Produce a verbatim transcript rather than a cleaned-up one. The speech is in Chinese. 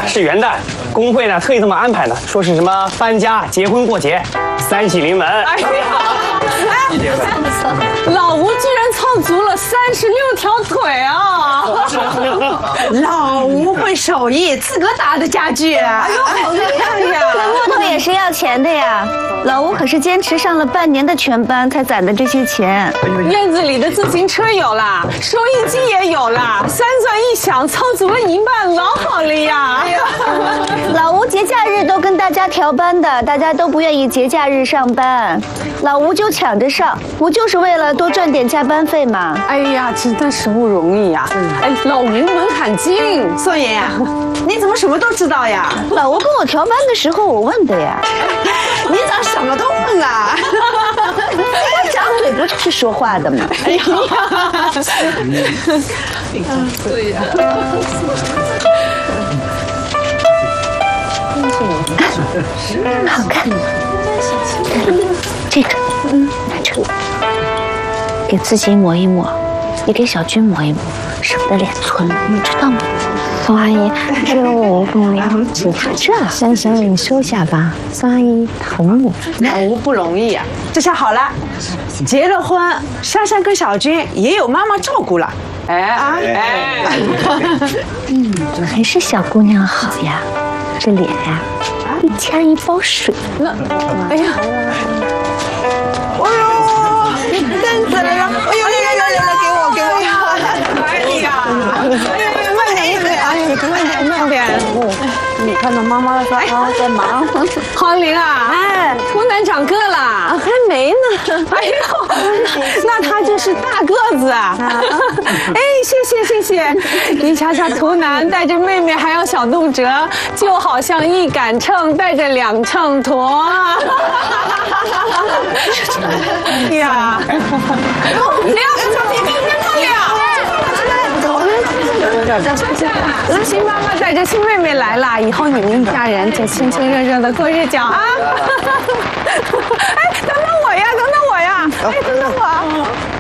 是元旦，工会呢特意这么安排的，说是什么搬家、结婚、过节，三喜临门。哎呀， 老吴居然凑足了三十六条腿啊！ 老吴会手艺，自个打的家具。哎呦，好厉害呀！ 这木头也是要钱的呀。老吴可是坚持上了半年的全班才攒的这些钱。 院子里的自行车有了，收音机也有了，三钻一响，凑足了一半，老好了呀！ 老吴节假日都跟大家调班的，大家都不愿意节假日上班，老吴就抢着上，不就是为了多赚点加班费吗？ 哎呀，真的是不容易呀！哎，老吴门槛精， 宋爷，你怎么什么都知道呀？ 老吴跟我调班的时候我问的呀。 你咋什么都问啊？ 我张嘴不就是说话的吗？哎呀， 对呀。 好看，这个，拿这个，给自己抹一抹，也给小军抹一抹，省得脸皴，你知道吗？ 宋阿姨，这个我不了解。这行行，你收下吧。宋阿姨疼我。 老吴不容易呀、啊，这下好了，结了婚，珊珊跟小军也有妈妈照顾了。哎啊哎， 嗯，还是小姑娘好呀，这脸呀，一掐一包水。 那，哎呀， 哎呦，灯子来了！哎呦呦呦呦呦，给我给我！哎呀，慢点一点，哎，慢点慢点。 你看到妈妈说啊在忙。 黄玲啊，哎，图南长个了， 还没呢。 哎呦，那他就是大个子啊！哎，谢谢谢谢，你瞧瞧，图南带着妹妹还有小杜哲，就好像一杆秤带着两秤砣。哎呀，亮，小弟弟别碰亮。新妈妈带着新妹妹来了，以后你们一家人就亲亲热热的过日子啊！哎，等等我呀，等等我呀！哎，等等我。